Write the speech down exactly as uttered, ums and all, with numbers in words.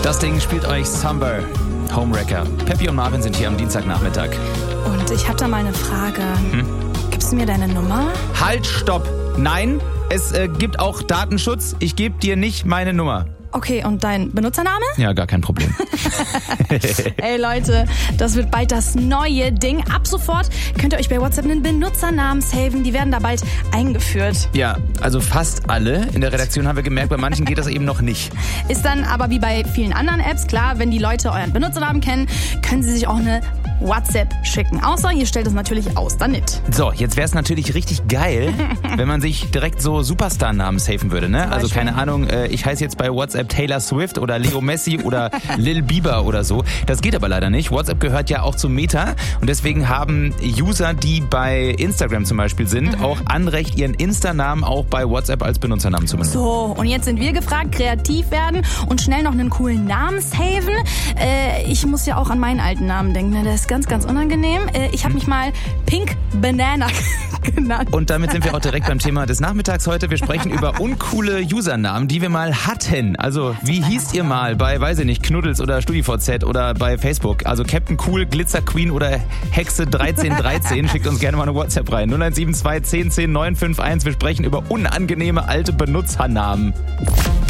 Das Ding spielt euch Summer, Homewrecker. Peppy und Marvin sind hier am Dienstagnachmittag. Und ich hab da mal eine Frage. Hm? Gibst du mir deine Nummer? Halt, stopp. Nein, es äh, gibt auch Datenschutz. Ich gebe dir nicht meine Nummer. Okay, und dein Benutzername? Ja, gar kein Problem. Ey Leute, das wird bald das neue Ding. Ab sofort könnt ihr euch bei WhatsApp einen Benutzernamen saven. Die werden da bald eingeführt. Ja, also fast alle. In der Redaktion haben wir gemerkt, bei manchen geht das eben noch nicht. Ist dann aber wie bei vielen anderen Apps, klar, wenn die Leute euren Benutzernamen kennen, können sie sich auch eine WhatsApp schicken. Außer ihr stellt es natürlich aus, dann nicht. So, jetzt wäre es natürlich richtig geil, wenn man sich direkt so Superstar-Namen safen würde, ne? Also keine Ahnung, äh, ich heiße jetzt bei WhatsApp Taylor Swift oder Leo Messi oder Lil Bieber oder so. Das geht aber leider nicht. WhatsApp gehört ja auch zu Meta und deswegen haben User, die bei Instagram zum Beispiel sind, mhm. auch Anrecht, ihren Insta-Namen auch bei WhatsApp als Benutzernamen zu benutzen. So, und jetzt sind wir gefragt, kreativ werden und schnell noch einen coolen Namen saven. Äh, ich muss ja auch an meinen alten Namen denken, ne? Das ist ganz, ganz unangenehm. Äh, ich habe mich mal Pink Banana genannt. Und damit sind wir auch direkt beim Thema des Nachmittags heute. Wir sprechen über uncoole Usernamen, die wir mal hatten. Also, wie hießt ihr mal bei, weiß ich nicht, Knuddels oder StudiVZ oder bei Facebook? Also Captain Cool, Glitzer Queen oder Hexe dreizehn dreizehn. Schickt uns gerne mal eine WhatsApp rein. null eins sieben zwei, zehn zehn, neun fünf eins. Wir sprechen über unangenehme alte Benutzernamen.